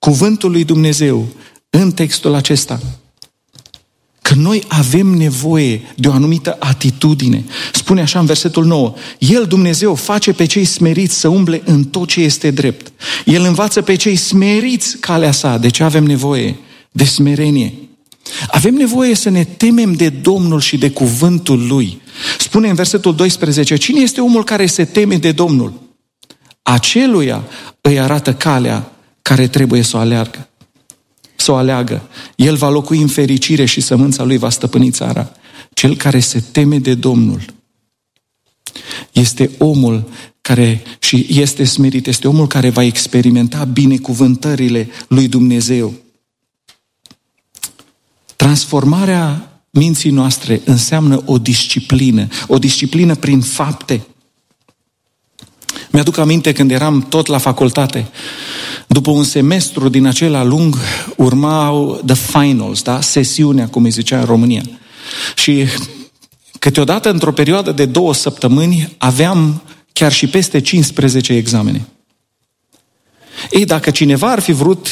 cuvântul lui Dumnezeu în textul acesta că noi avem nevoie de o anumită atitudine. Spune așa în versetul 9, El, Dumnezeu, face pe cei smeriți să umble în tot ce este drept. El învață pe cei smeriți calea sa. De ce avem nevoie? De smerenie. Avem nevoie să ne temem de Domnul și de cuvântul Lui. Spune în versetul 12, cine este omul care se teme de Domnul? Aceluia îi arată calea care trebuie să o aleagă. El va locui în fericire și sămânța lui va stăpâni țara. Cel care se teme de Domnul este omul care și este smerit, este omul care va experimenta binecuvântările lui Dumnezeu. Transformarea minții noastre înseamnă o disciplină prin fapte. Mi-aduc aminte când eram tot la facultate, după un semestru din acela lung, urmau the finals, da? Sesiunea, cum îi zicea în România. Și câteodată, într-o perioadă de 2 săptămâni, aveam chiar și peste 15 examene. Ei, dacă cineva ar fi vrut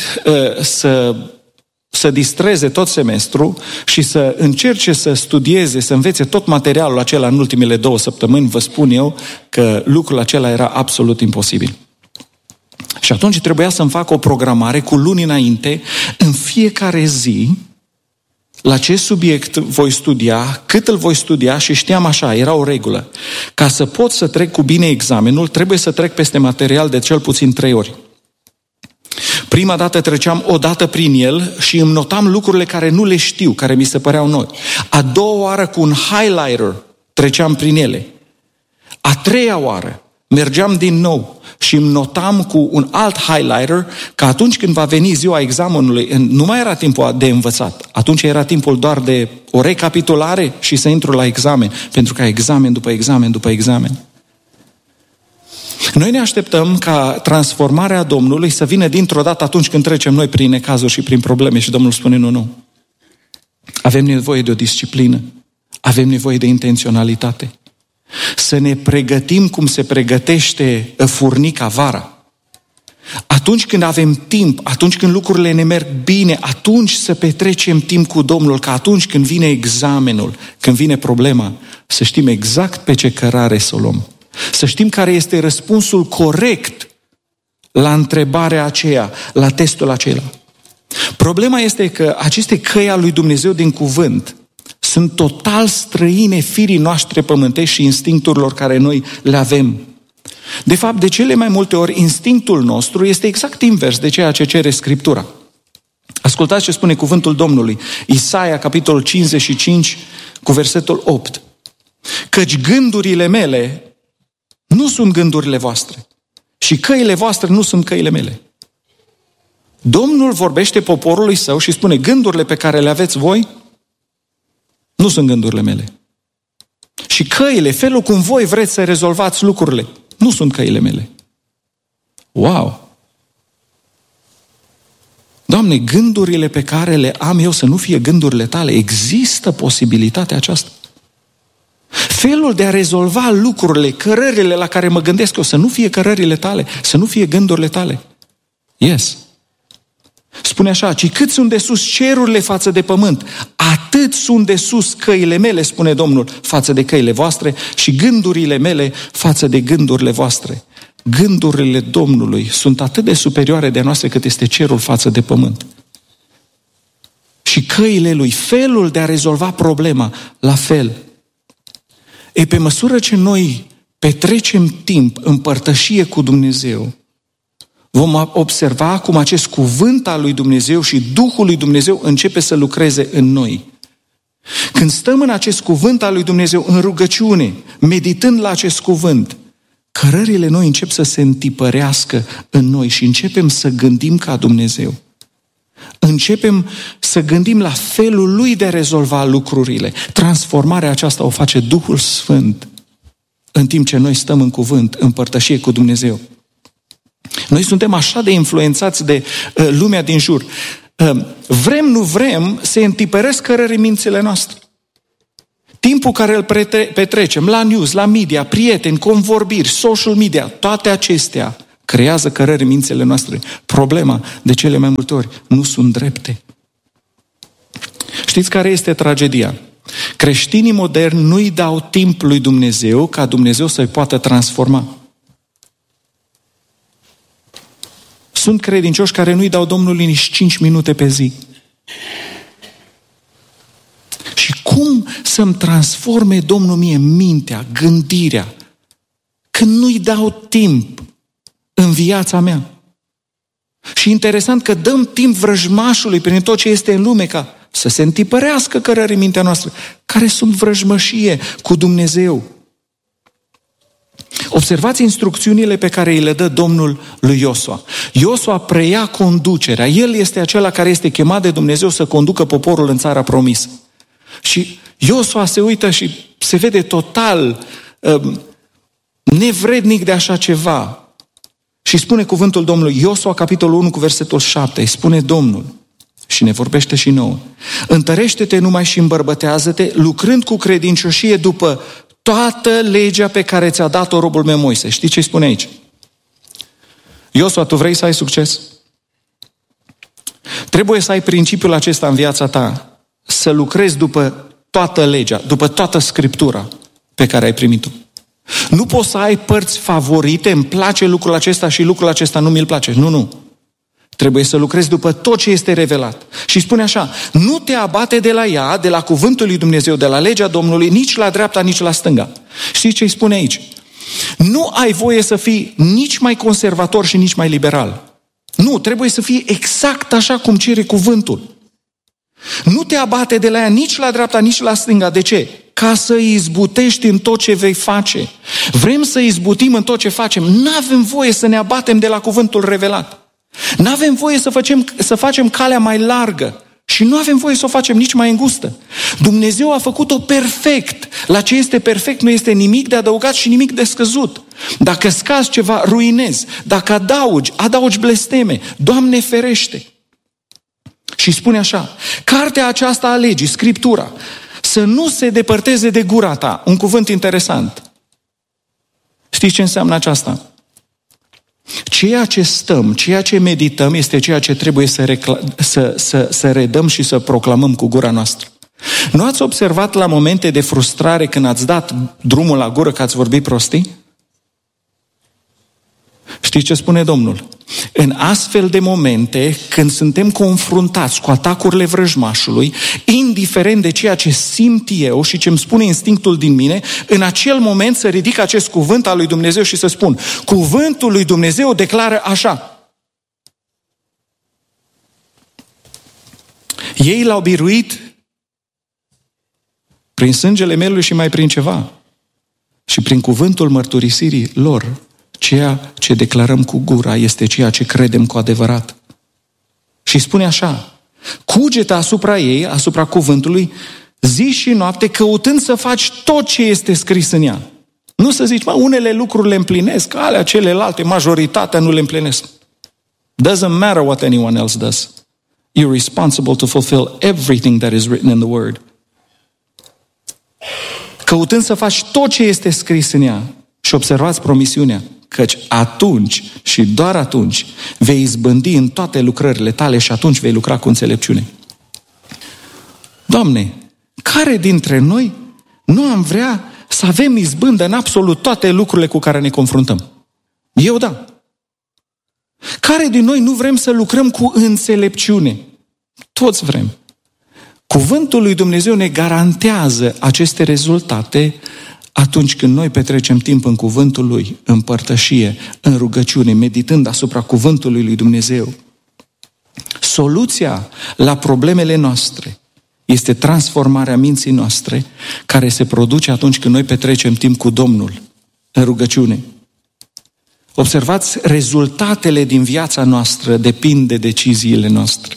să distreze tot semestru și să încerce să studieze, să învețe tot materialul acela în ultimele 2 săptămâni, vă spun eu că lucrul acela era absolut imposibil. Și atunci trebuia să-mi fac o programare cu luni înainte, în fiecare zi, la ce subiect voi studia, cât îl voi studia și știam așa, era o regulă. Ca să pot să trec cu bine examenul, trebuie să trec peste material de cel puțin 3 ori. Prima dată treceam o dată prin el și îmi notam lucrurile care nu le știu, care mi se păreau noi. A doua oară cu un highlighter treceam prin ele. A treia oară mergeam din nou și îmi notam cu un alt highlighter că atunci când va veni ziua examenului, nu mai era timpul de învățat. Atunci era timpul doar de o recapitulare și să intru la examen, pentru că examen după examen după examen. Noi ne așteptăm ca transformarea Domnului să vină dintr-o dată atunci când trecem noi prin necazuri și prin probleme și Domnul spune nu. Avem nevoie de o disciplină, avem nevoie de intenționalitate. Să ne pregătim cum se pregătește furnica vara. Atunci când avem timp, atunci când lucrurile ne merg bine, atunci să petrecem timp cu Domnul, ca atunci când vine examenul, când vine problema, să știm exact pe ce cărare să o luăm. Să știm care este răspunsul corect la întrebarea aceea, la testul acela. Problema este că aceste căi al lui Dumnezeu din cuvânt sunt total străine firii noastre pământești și instincturilor care noi le avem. De fapt, de cele mai multe ori, instinctul nostru este exact invers de ceea ce cere Scriptura. Ascultați ce spune cuvântul Domnului. Isaia, capitolul 55, cu versetul 8. Căci gândurile mele nu sunt gândurile voastre și căile voastre nu sunt căile mele. Domnul vorbește poporului său și spune, gândurile pe care le aveți voi nu sunt gândurile mele. Și căile, felul cum voi vreți să rezolvați lucrurile, nu sunt căile mele. Wow! Doamne, gândurile pe care le am eu să nu fie gândurile tale, există posibilitatea aceasta. Felul de a rezolva lucrurile, cărările la care mă gândesc eu, să nu fie cărările tale, să nu fie gândurile tale. Yes. Spune așa, ci cât sunt de sus cerurile față de pământ, atât sunt de sus căile mele, spune Domnul, față de căile voastre și gândurile mele față de gândurile voastre. Gândurile Domnului sunt atât de superioare de a noastre cât este cerul față de pământ. Și căile Lui, felul de a rezolva problema, la fel. Ei, pe măsură ce noi petrecem timp în părtășie cu Dumnezeu, vom observa cum acest cuvânt al lui Dumnezeu și Duhul lui Dumnezeu începe să lucreze în noi. Când stăm în acest cuvânt al lui Dumnezeu, în rugăciune, meditând la acest cuvânt, cărările noi încep să se întipărească în noi și începem să gândim ca Dumnezeu. Începem să gândim la felul Lui de a rezolva lucrurile. Transformarea aceasta o face Duhul Sfânt în timp ce noi stăm în cuvânt, în părtășie cu Dumnezeu. Noi suntem așa de influențați de lumea din jur. Vrem, nu vrem, se întipăresc cărării mințile noastre. Timpul care îl petrecem la news, la media, prieteni, convorbiri, social media, toate acestea creează cărări în mințile noastre. Problema, de cele mai multe ori, nu sunt drepte. Știți care este tragedia? Creștinii moderni nu-i dau timp lui Dumnezeu ca Dumnezeu să-i poată transforma. Sunt credincioși care nu-i dau Domnului nici 5 minute pe zi. Și cum să-mi transforme Domnul mie mintea, gândirea, când nu-i dau timp în viața mea? Și interesant că dăm timp vrăjmașului prin tot ce este în lume ca să se întipărească cărări în mintea noastră, care sunt vrăjmășie cu Dumnezeu. Observați instrucțiunile pe care îi le dă Domnul lui Iosua. Iosua preia conducerea. El este acela care este chemat de Dumnezeu să conducă poporul în țara promisă. Și Iosua se uită și se vede total nevrednic de așa ceva. Și spune cuvântul Domnului, Iosua, capitolul 1, cu versetul 7, îi spune Domnul, și ne vorbește și nouă: întărește-te numai și îmbărbătează-te, lucrând cu credincioșie după toată legea pe care ți-a dat-o robul meu Moise. Știi ce îi spune aici? Iosua, tu vrei să ai succes? Trebuie să ai principiul acesta în viața ta, să lucrezi după toată legea, după toată Scriptura pe care ai primit-o. Nu poți să ai părți favorite, îmi place lucrul acesta și lucrul acesta nu mi-l place. Nu. Trebuie să lucrezi după tot ce este revelat. Și spune așa: nu te abate de la ea, de la cuvântul lui Dumnezeu, de la legea Domnului, nici la dreapta, nici la stânga. Știți ce îi spune aici? Nu ai voie să fii nici mai conservator și nici mai liberal. Nu, trebuie să fii exact așa cum cere cuvântul. Nu te abate de la ea nici la dreapta, nici la stânga. De ce? Ca să izbutești în tot ce vei face. Vrem să izbutim în tot ce facem. N-avem voie să ne abatem de la cuvântul revelat. N-avem voie să facem calea mai largă și nu avem voie să o facem nici mai îngustă. Dumnezeu a făcut-o perfect. La ce este perfect nu este nimic de adăugat și nimic de scăzut. Dacă scazi ceva, ruinezi. Dacă adaugi blesteme. Doamne ferește! Și spune așa: cartea aceasta a legii, Scriptura, să nu se depărteze de gura ta. Un cuvânt interesant. Știți ce înseamnă aceasta? Ceea ce stăm, ceea ce medităm este ceea ce trebuie să redăm și să proclamăm cu gura noastră. Nu ați observat la momente de frustrare când ați dat drumul la gură că ați vorbit prostii? Știți ce spune Domnul? În astfel de momente, când suntem confruntați cu atacurile vrăjmașului, indiferent de ceea ce simt eu și ce îmi spune instinctul din mine, în acel moment să ridic acest cuvânt al lui Dumnezeu și să spun: cuvântul lui Dumnezeu declară așa. Ei l-au biruit prin sângele melului și mai prin ceva. Și prin cuvântul mărturisirii lor, ceea ce declarăm cu gura este ceea ce credem cu adevărat. Și spune așa: cugete asupra ei, asupra cuvântului, zi și noapte, căutând să faci tot ce este scris în ea. Nu să zici: unele lucruri le împlinesc, alea celelalte, majoritatea nu le împlinesc. Doesn't matter what anyone else does. You're responsible to fulfill everything that is written in the Word. Căutând să faci tot ce este scris în ea. Și observați promisiunea: căci atunci și doar atunci vei izbândi în toate lucrările tale și atunci vei lucra cu înțelepciune. Doamne, care dintre noi nu am vrea să avem izbândă în absolut toate lucrurile cu care ne confruntăm? Eu da. Care din noi nu vrem să lucrăm cu înțelepciune? Toți vrem. Cuvântul lui Dumnezeu ne garantează aceste rezultate atunci când noi petrecem timp în cuvântul Lui, în părtășie, în rugăciune, meditând asupra cuvântului lui Dumnezeu. Soluția la problemele noastre este transformarea minții noastre, care se produce atunci când noi petrecem timp cu Domnul, în rugăciune. Observați, rezultatele din viața noastră depind de deciziile noastre.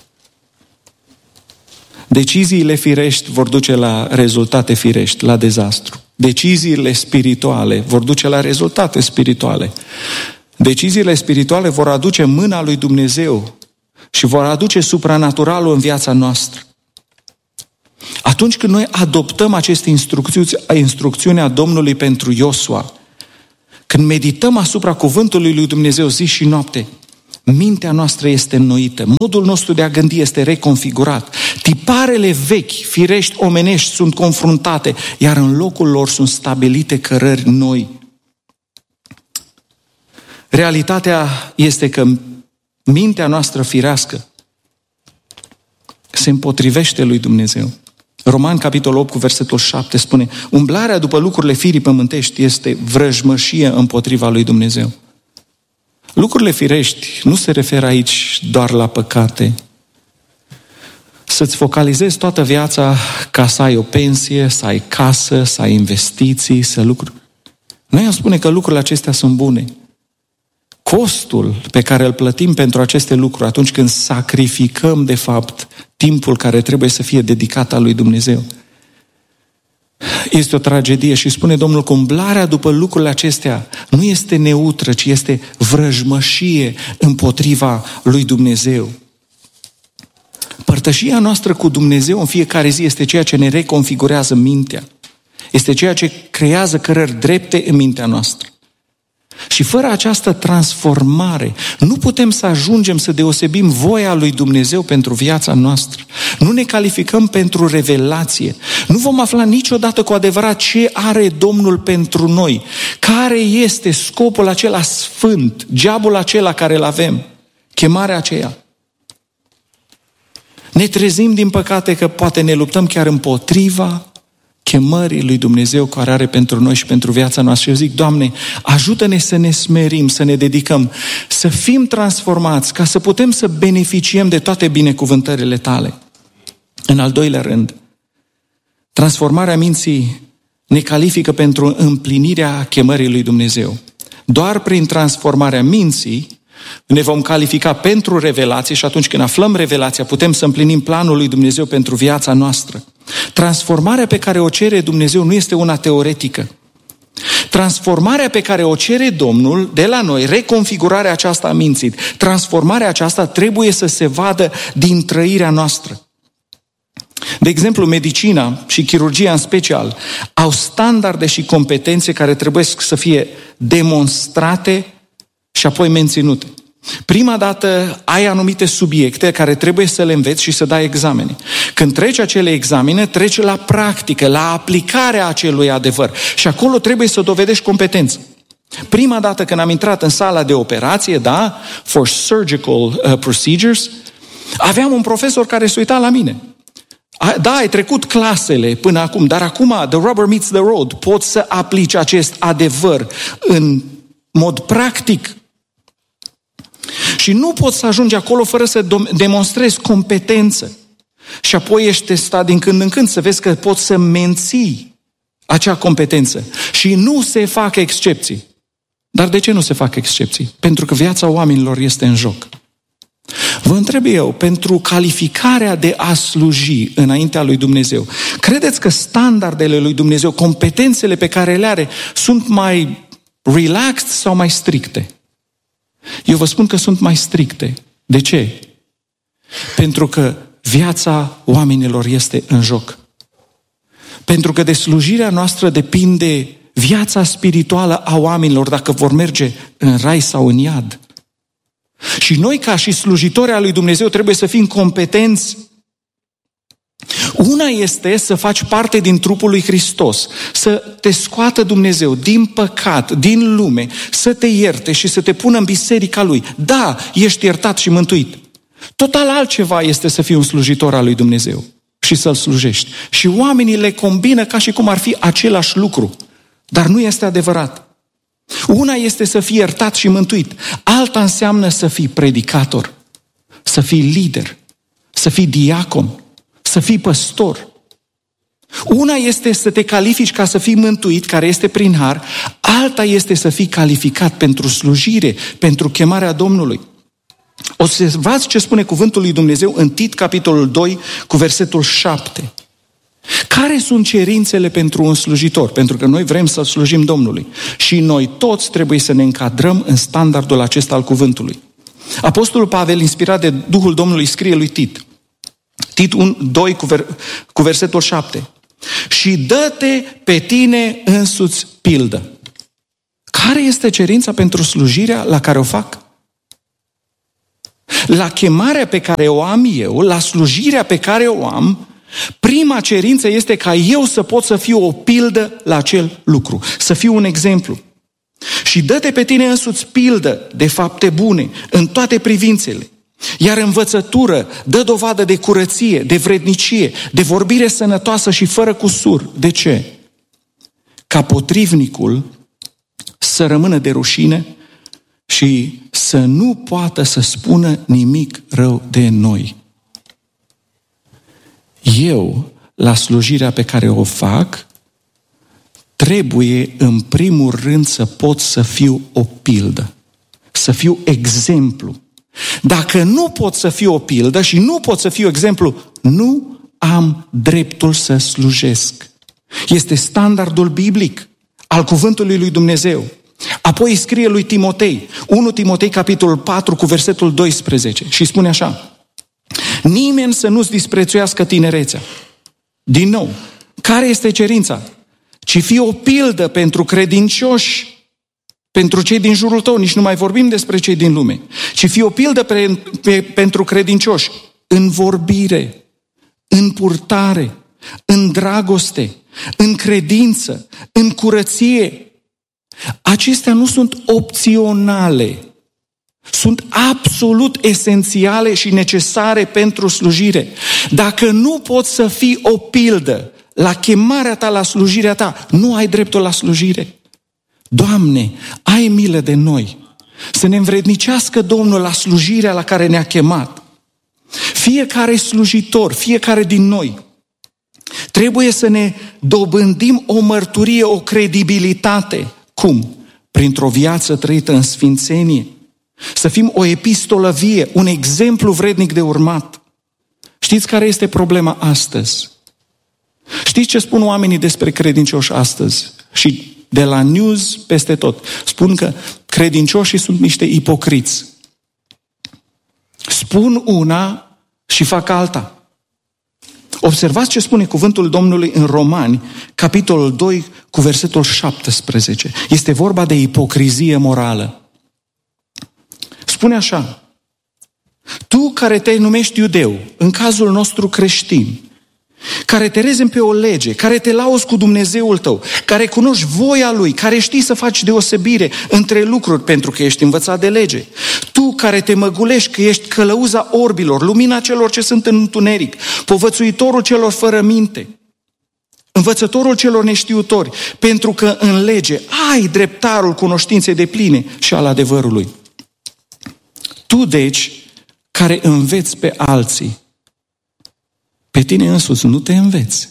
Deciziile firești vor duce la rezultate firești, la dezastru. Deciziile spirituale vor duce la rezultate spirituale. Deciziile spirituale vor aduce mâna lui Dumnezeu și vor aduce supranaturalul în viața noastră. Atunci când noi adoptăm aceste instrucțiuni a Domnului pentru Iosua, Când medităm asupra cuvântului lui Dumnezeu zi și noapte, mintea noastră este înnoită, modul nostru de a gândi este reconfigurat, tiparele vechi, firești, omenești sunt confruntate, iar în locul lor sunt stabilite cărări noi. Realitatea este că mintea noastră firească se împotrivește lui Dumnezeu. Roman, capitolul 8, cu versetul 7 spune: umblarea după lucrurile firii pământești este vrăjmășie împotriva lui Dumnezeu. Lucrurile firești nu se referă aici doar la păcate. Să-ți focalizezi toată viața ca să ai o pensie, să ai casă, să ai investiții, să lucruri. Noi am spune că lucrurile acestea sunt bune. Costul pe care îl plătim pentru aceste lucruri atunci când sacrificăm, de fapt, timpul care trebuie să fie dedicat al lui Dumnezeu, este o tragedie. Și spune Domnul că umblarea după lucrurile acestea nu este neutră, ci este vrăjmășie împotriva lui Dumnezeu. Părtășia noastră cu Dumnezeu în fiecare zi este ceea ce ne reconfigurează mintea. Este ceea ce creează cărări drepte în mintea noastră. Și fără această transformare, nu putem să ajungem să deosebim voia lui Dumnezeu pentru viața noastră. Nu ne calificăm pentru revelație. Nu vom afla niciodată cu adevărat ce are Domnul pentru noi. Care este scopul acela sfânt, geabul acela care îl avem, chemarea aceea. Ne trezim, din păcate, că poate ne luptăm chiar împotriva chemării lui Dumnezeu care are pentru noi și pentru viața noastră. Și eu zic: Doamne, ajută-ne să ne smerim, să ne dedicăm, să fim transformați, ca să putem să beneficiem de toate binecuvântările Tale. În al doilea rând, transformarea minții ne califică pentru împlinirea chemării lui Dumnezeu. Doar prin transformarea minții ne vom califica pentru revelație și atunci când aflăm revelația putem să împlinim planul lui Dumnezeu pentru viața noastră. Transformarea pe care o cere Dumnezeu nu este una teoretică. Transformarea pe care o cere Domnul de la noi, reconfigurarea aceasta a minții, transformarea aceasta trebuie să se vadă din trăirea noastră. De exemplu, medicina și chirurgia în special au standarde și competențe care trebuie să fie demonstrate și apoi menținute. Prima dată ai anumite subiecte care trebuie să le înveți și să dai examene. Când treci acele examene, treci la practică, la aplicarea acelui adevăr. Și acolo trebuie să dovedești competență. Prima dată când am intrat în sala de operație, da, for surgical procedures, aveam un profesor care se uita la mine. Da, ai trecut clasele până acum, dar acum, the rubber meets the road, poți să aplici acest adevăr în mod practic. Și nu poți să ajungi acolo fără să demonstrezi competență. Și apoi ești testat din când în când să vezi că poți să menții acea competență. Și nu se fac excepții. Dar de ce nu se fac excepții? Pentru că viața oamenilor este în joc. Vă întreb eu, pentru calificarea de a sluji înaintea lui Dumnezeu, credeți că standardele lui Dumnezeu, competențele pe care le are, sunt mai relaxed sau mai stricte? Eu vă spun că sunt mai stricte. De ce? Pentru că viața oamenilor este în joc. Pentru că de slujirea noastră depinde viața spirituală a oamenilor, dacă vor merge în rai sau în iad. Și noi, ca și slujitori al lui Dumnezeu, trebuie să fim competenți. Una este să faci parte din trupul lui Hristos, să te scoată Dumnezeu din păcat, din lume, să te ierte și să te pună în biserica Lui. Da, ești iertat și mântuit. Total altceva este să fii un slujitor al lui Dumnezeu și să-L slujești. Și oamenii le combină ca și cum ar fi același lucru, dar nu este adevărat. Una este să fii iertat și mântuit, alta înseamnă să fii predicator, să fii lider, să fii diacon, să fii păstor. Una este să te califici ca să fii mântuit, care este prin har, alta este să fii calificat pentru slujire, pentru chemarea Domnului. Observați ce spune cuvântul lui Dumnezeu în Tit, capitolul 2, cu versetul 7. Care sunt cerințele pentru un slujitor? Pentru că noi vrem să slujim Domnului. Și noi toți trebuie să ne încadrăm în standardul acesta al cuvântului. Apostolul Pavel, inspirat de Duhul Domnului, scrie lui Tit. Tit 2 cu versetul 7. Și dă-te pe tine însuți pildă. Care este cerința pentru slujirea la care o fac? La chemarea pe care o am eu, la slujirea pe care o am, prima cerință este ca eu să pot să fiu o pildă la acel lucru, să fiu un exemplu. Și dă-te pe tine însuți pildă de fapte bune în toate privințele. Iar învățătură dă dovadă de curăție, de vrednicie, de vorbire sănătoasă și fără cusur. De ce? Ca potrivnicul să rămână de rușine și să nu poată să spună nimic rău de noi. Eu, la slujirea pe care o fac, trebuie în primul rând să pot să fiu o pildă, să fiu exemplu. Dacă nu pot să fiu o pildă și nu pot să fiu exemplu, nu am dreptul să slujesc. Este standardul biblic al cuvântului lui Dumnezeu. Apoi scrie lui Timotei, 1 Timotei capitolul 4 cu versetul 12 și spune așa: nimeni să nu-ți disprețuiască tinerețea. Din nou, care este cerința? Ci fii o pildă pentru credincioși, pentru cei din jurul tău, nici nu mai vorbim despre cei din lume, ci fii o pildă pentru credincioși în vorbire, în purtare, în dragoste, în credință, în curăție. Acestea nu sunt opționale, sunt absolut esențiale și necesare pentru slujire. Dacă nu poți să fii o pildă la chemarea ta, la slujirea ta, nu ai dreptul la slujire. Doamne, ai milă de noi, să ne învrednicească Domnul la slujirea la care ne-a chemat. Fiecare slujitor, fiecare din noi, trebuie să ne dobândim o mărturie, o credibilitate. Cum? Printr-o viață trăită în sfințenie. Să fim o epistolă vie, un exemplu vrednic de urmat. Știți care este problema astăzi? Știți ce spun oamenii despre credincioși astăzi? Și de la news peste tot. Spun că credincioșii sunt niște ipocriți. Spun una și fac alta. Observați ce spune cuvântul Domnului în Romani, capitolul 2, cu versetul 17. Este vorba de ipocrizie morală. Spune așa: tu care te numești iudeu, în cazul nostru creștin, care te rezemi pe o lege, care te lauzi cu Dumnezeul tău, care cunoști voia Lui, care știi să faci deosebire între lucruri pentru că ești învățat de lege. Tu care te măgulești că ești călăuza orbilor, lumina celor ce sunt în întuneric, povățuitorul celor fără minte, învățătorul celor neștiutori, pentru că în lege ai dreptarul cunoștinței depline și al adevărului. Tu, deci, care înveți pe alții, pe tine însuți nu te înveți.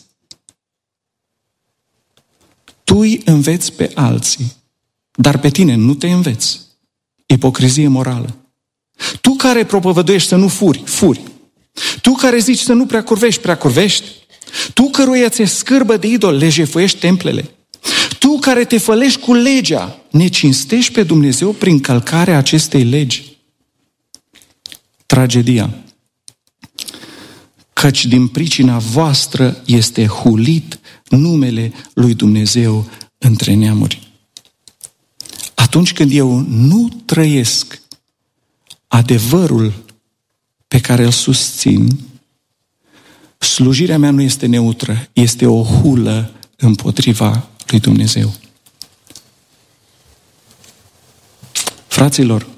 Tu îi înveți pe alții, dar pe tine nu te înveți. Ipocrizie morală. Tu care propovăduiești să nu furi, furi. Tu care zici să nu preacurvești. Tu căruia ți-e scârbă de idol, le jefuiești templele. Tu care te fălești cu legea, ne cinstești pe Dumnezeu prin călcarea acestei legi. Tragedia. Căci din pricina voastră este hulit numele lui Dumnezeu între neamuri. Atunci când eu nu trăiesc adevărul pe care îl susțin, slujirea mea nu este neutră, este o hulă împotriva lui Dumnezeu. Fraților,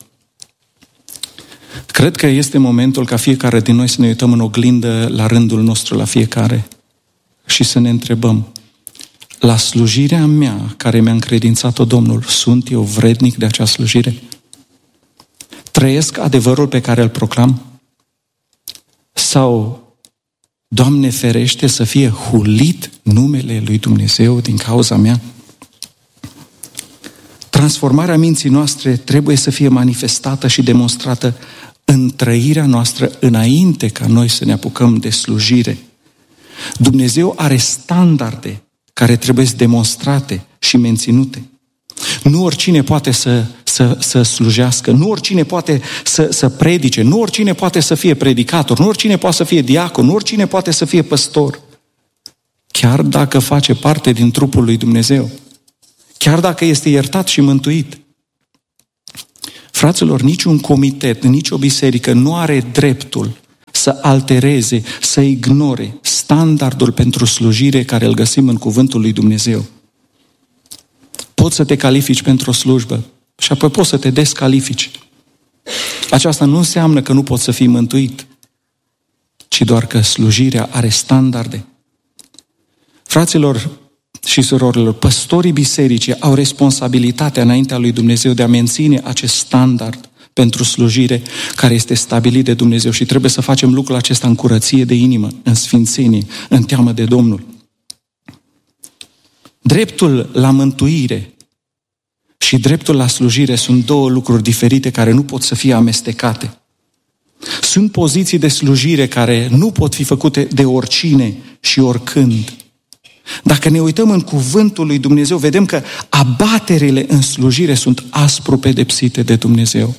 cred că este momentul ca fiecare din noi să ne uităm în oglindă la rândul nostru, la fiecare, și să ne întrebăm: la slujirea mea care mi-a încredințat-o Domnul, sunt eu vrednic de acea slujire? Trăiesc adevărul pe care îl proclam? Sau, Doamne ferește, să fie hulit numele lui Dumnezeu din cauza mea? Transformarea minții noastre trebuie să fie manifestată și demonstrată în trăirea noastră înainte ca noi să ne apucăm de slujire. Dumnezeu are standarde care trebuie demonstrate și menținute. Nu oricine poate să slujească, nu oricine poate să predice, nu oricine poate să fie predicator, nu oricine poate să fie diacon, nu oricine poate să fie păstor. Chiar dacă face parte din trupul lui Dumnezeu, chiar dacă este iertat și mântuit. Fraților, niciun comitet, nicio biserică nu are dreptul să altereze, să ignore standardul pentru slujire care îl găsim în cuvântul lui Dumnezeu. Poți să te califici pentru o slujbă și apoi poți să te descalifici. Aceasta nu înseamnă că nu poți să fii mântuit, ci doar că slujirea are standarde. Fraților și surorilor, păstorii bisericii au responsabilitatea înaintea lui Dumnezeu de a menține acest standard pentru slujire care este stabilit de Dumnezeu și trebuie să facem lucrul acesta în curăție de inimă, în sfințenie, în teamă de Domnul. Dreptul la mântuire și dreptul la slujire sunt două lucruri diferite care nu pot să fie amestecate. Sunt poziții de slujire care nu pot fi făcute de oricine și oricând. Dacă ne uităm în cuvântul lui Dumnezeu, vedem că abaterile în slujire sunt aspru pedepsite de Dumnezeu.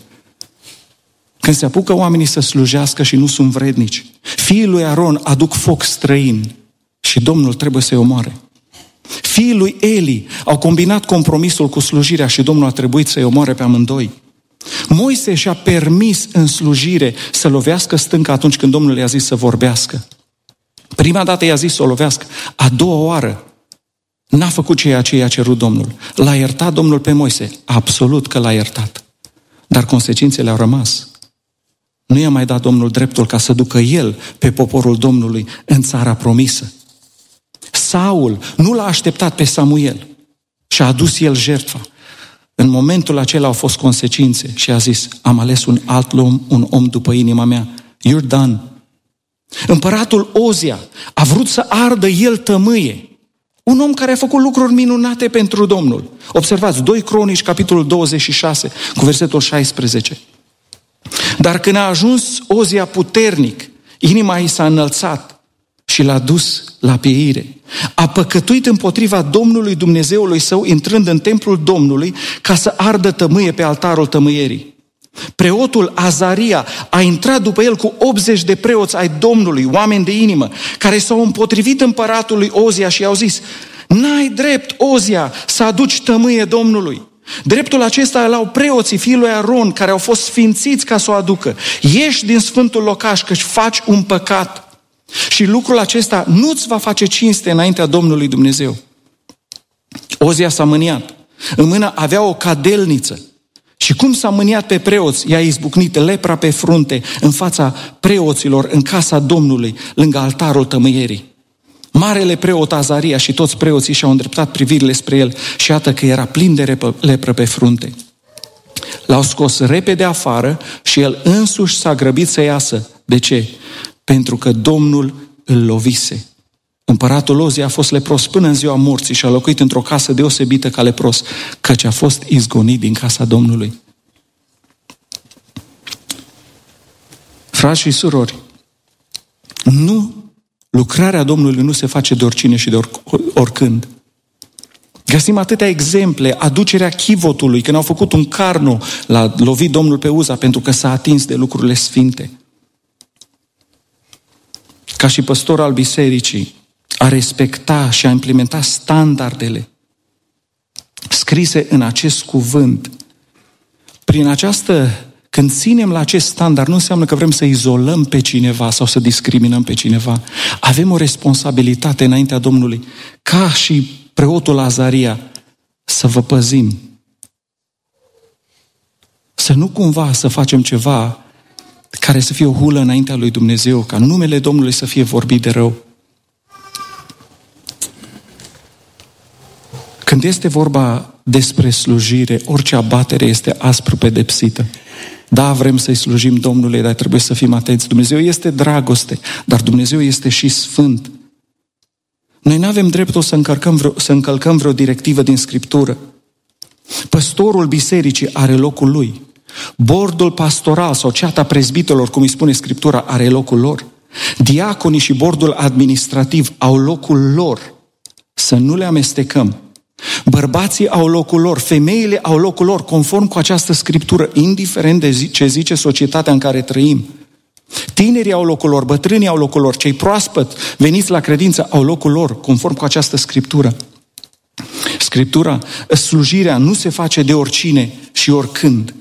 Când se apucă oamenii să slujească și nu sunt vrednici, fiii lui Aron aduc foc străin și Domnul trebuie să-i omoare. Fiii lui Eli au combinat compromisul cu slujirea și Domnul a trebuit să-i omoare pe amândoi. Moise și-a permis în slujire să lovească stânca atunci când Domnul i-a zis să vorbească. Prima dată i-a zis să o lovească, a doua oară n-a făcut ceea ce i-a cerut Domnul. L-a iertat Domnul pe Moise, absolut că l-a iertat, dar consecințele au rămas. Nu i-a mai dat Domnul dreptul ca să ducă el pe poporul Domnului în țara promisă. Saul nu l-a așteptat pe Samuel și a adus el jertfa. În momentul acela au fost consecințe și a zis, am ales un alt om, un om după inima mea. You're done. Împăratul Ozia a vrut să ardă el tămâie. Un om care a făcut lucruri minunate pentru Domnul. Observați, 2 Cronici, capitolul 26, cu versetul 16. Dar când a ajuns Ozia puternic, inima i s-a înălțat și l-a dus la pieire. A păcătuit împotriva Domnului Dumnezeului său, intrând în templul Domnului ca să ardă tămâie pe altarul tămâierii. Preotul Azaria a intrat după el cu 80 de preoți ai Domnului, oameni de inimă, care s-au împotrivit împăratului Ozia și i-au zis, n-ai drept, Ozia, să aduci tămâie Domnului. Dreptul acesta îl au preoții fiii lui Aron, care au fost sfințiți ca să o aducă. Ieși din sfântul locaș, căci faci un păcat. Și lucrul acesta nu-ți va face cinste înaintea Domnului Dumnezeu. Ozia s-a mâniat. În mână avea o cadelniță. Și cum s-a mâniat pe preoți, i-a izbucnit lepra pe frunte în fața preoților în casa Domnului, lângă altarul tămâierii. Marele preot Azaria și toți preoții și-au îndreptat privirile spre el și iată că era plin de lepră pe frunte. L-au scos repede afară și el însuși s-a grăbit să iasă. De ce? Pentru că Domnul îl lovise. Împăratul Ozia a fost lepros până în ziua morții și a locuit într-o casă deosebită ca lepros, căci a fost izgonit din casa Domnului. Frați și surori, lucrarea Domnului nu se face de oricine și de oricând. Găsim atâtea exemple, aducerea chivotului, când au făcut un carno, l-a lovit Domnul pe Uza pentru că s-a atins de lucrurile sfinte. Ca și păstor al bisericii, a respecta și a implementa standardele scrise în acest cuvânt. Prin această, când ținem la acest standard, nu înseamnă că vrem să izolăm pe cineva sau să discriminăm pe cineva. Avem o responsabilitate înaintea Domnului, ca și preotul Azaria, să vă păzim. Să nu cumva să facem ceva care să fie o hulă înaintea lui Dumnezeu, ca numele Domnului să fie vorbit de rău. Când este vorba despre slujire, orice abatere este aspru pedepsită. Da, vrem să-i slujim Domnului, dar trebuie să fim atenți. Dumnezeu este dragoste, dar Dumnezeu este și sfânt. Noi nu avem dreptul să încălcăm vreo directivă din Scriptură. Păstorul bisericii are locul lui. Bordul pastoral sau ceata prezbitelor, cum îi spune Scriptura, are locul lor. Diaconii și bordul administrativ au locul lor. Să nu le amestecăm. Bărbații au locul lor, femeile au locul lor, conform cu această Scriptură, indiferent de ce zice societatea în care trăim. Tinerii au locul lor, bătrânii au locul lor, cei proaspăt veniți la credință au locul lor, conform cu această Scriptură. Slujirea nu se face de oricine și oricând.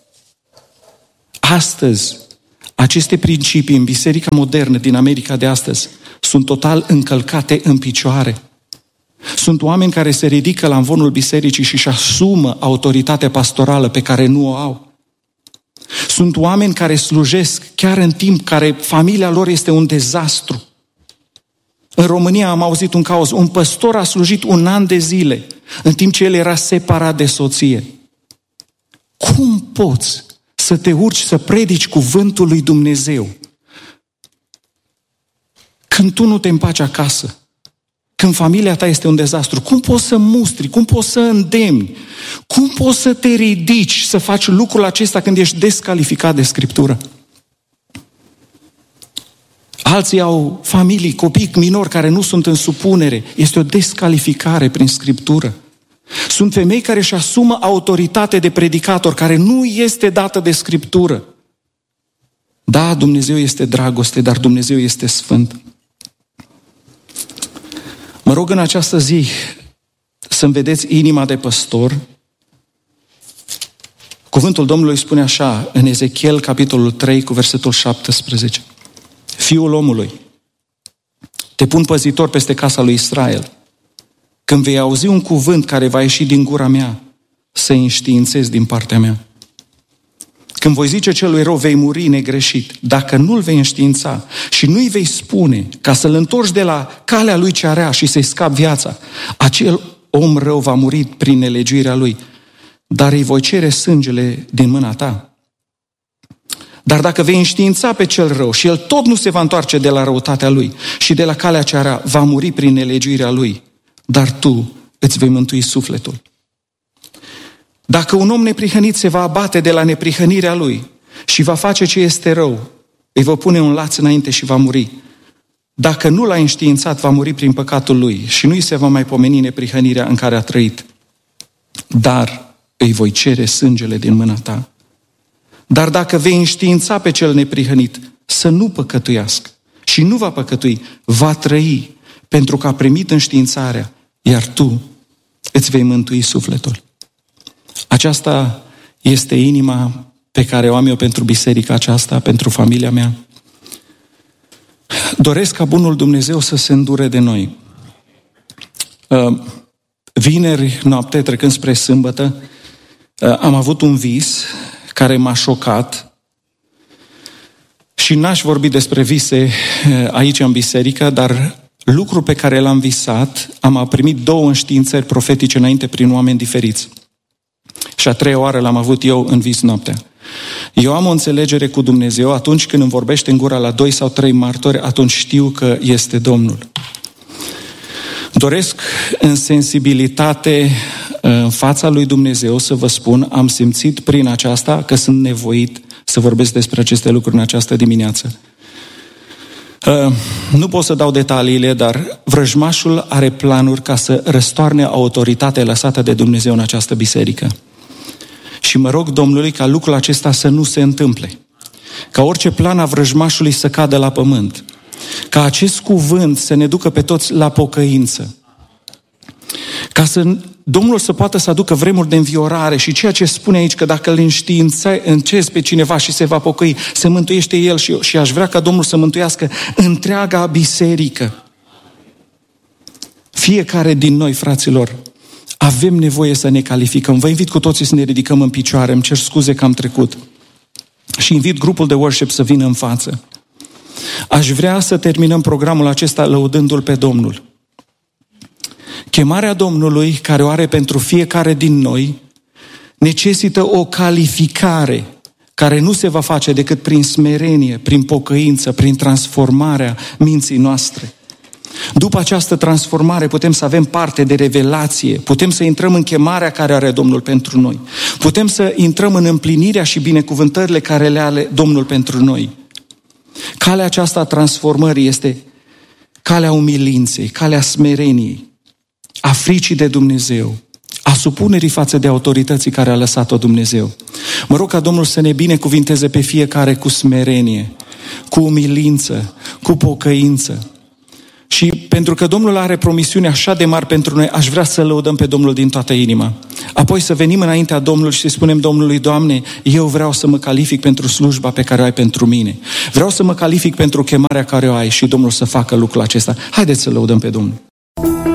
Astăzi, aceste principii în biserica modernă din America de astăzi sunt total încălcate în picioare. Sunt oameni care se ridică la amvonul bisericii și își asumă autoritatea pastorală pe care nu o au. Sunt oameni care slujesc chiar în timp care familia lor este un dezastru. În România am auzit un caz, un păstor a slujit 1 an de zile, în timp ce el era separat de soție. Cum poți să te urci să predici cuvântul lui Dumnezeu când tu nu te împaci acasă? Când familia ta este un dezastru, cum poți să mustri, cum poți să îndemni, cum poți să te ridici să faci lucrul acesta când ești descalificat de Scriptură? Alții au familii, copii minori care nu sunt în supunere. Este o descalificare prin Scriptură. Sunt femei care își asumă autoritate de predicator, care nu este dată de Scriptură. Da, Dumnezeu este dragoste, dar Dumnezeu este sfânt. Mă rog în această zi să-mi vedeți inima de păstor. Cuvântul Domnului spune așa, în Ezechiel, capitolul 3, cu versetul 17. Fiul omului, te pun păzitor peste casa lui Israel. Când vei auzi un cuvânt care va ieși din gura mea, să-i înștiințezi din partea mea. Când voi zice celui rău, vei muri negreșit. Dacă nu-l vei înștiința și nu-i vei spune ca să-l întorci de la calea lui cea rea și să-i scapi viața, acel om rău va muri prin nelegiuirea lui, dar îi voi cere sângele din mâna ta. Dar dacă vei înștiința pe cel rău și el tot nu se va întoarce de la răutatea lui și de la calea cea rea, va muri prin nelegiuirea lui, dar tu îți vei mântui sufletul. Dacă un om neprihănit se va abate de la neprihănirea lui și va face ce este rău, îi va pune un laț înainte și va muri. Dacă nu l-a înștiințat, va muri prin păcatul lui și nu îi se va mai pomeni neprihănirea în care a trăit. Dar îi voi cere sângele din mâna ta. Dar dacă vei înștiința pe cel neprihănit să nu păcătuiască și nu va păcătui, va trăi pentru că a primit înștiințarea, iar tu îți vei mântui sufletul. Aceasta este inima pe care o am eu pentru biserica aceasta, pentru familia mea. Doresc ca bunul Dumnezeu să se îndure de noi. Vineri noapte, trecând spre sâmbătă, am avut un vis care m-a șocat și n-aș vorbi despre vise aici în biserică, dar lucrul pe care l-am visat, am primit 2 înștiințări profetice înainte prin oameni diferiți. Și a 3-a oară l-am avut eu în vis noaptea. Eu am o înțelegere cu Dumnezeu, atunci când îmi vorbește în gura la 2 sau 3 martori, atunci știu că este Domnul. Doresc în sensibilitate în fața lui Dumnezeu să vă spun, am simțit prin aceasta că sunt nevoit să vorbesc despre aceste lucruri în această dimineață. Nu pot să dau detaliile, dar vrăjmașul are planuri ca să răstoarne autoritatea lăsată de Dumnezeu în această biserică. Și mă rog Domnului ca lucrul acesta să nu se întâmple. Ca orice plan a vrăjmașului să cadă la pământ. Ca acest cuvânt să ne ducă pe toți la pocăință. Ca să Domnul să poată să aducă vremuri de înviorare și ceea ce spune aici, că dacă îl înștiințezi pe cineva și se va pocăi, se mântuiește el și aș vrea ca Domnul să mântuiască întreaga biserică. Fiecare din noi, fraților, avem nevoie să ne calificăm. Vă invit cu toții să ne ridicăm în picioare, îmi cer scuze că am trecut. Și invit grupul de worship să vină în față. Aș vrea să terminăm programul acesta lăudându-L pe Domnul. Chemarea Domnului, care o are pentru fiecare din noi, necesită o calificare care nu se va face decât prin smerenie, prin pocăință, prin transformarea minții noastre. După această transformare putem să avem parte de revelație, putem să intrăm în chemarea care are Domnul pentru noi, putem să intrăm în împlinirea și binecuvântările care le are Domnul pentru noi. Calea aceasta a transformării este calea umilinței, calea smereniei, a fricii de Dumnezeu, a supunerii față de autorității care a lăsat-o Dumnezeu. Mă rog ca Domnul să ne binecuvinteze pe fiecare cu smerenie, cu umilință, cu pocăință Și pentru că Domnul are promisiuni așa de mari pentru noi, aș vrea să lăudăm pe Domnul din toată inima. Apoi să venim înaintea Domnului și să spunem Domnului: Doamne, eu vreau să mă calific pentru slujba pe care o ai pentru mine. Vreau să mă calific pentru chemarea care o ai și Domnul să facă lucrul acesta. Haideți să lăudăm pe Domnul.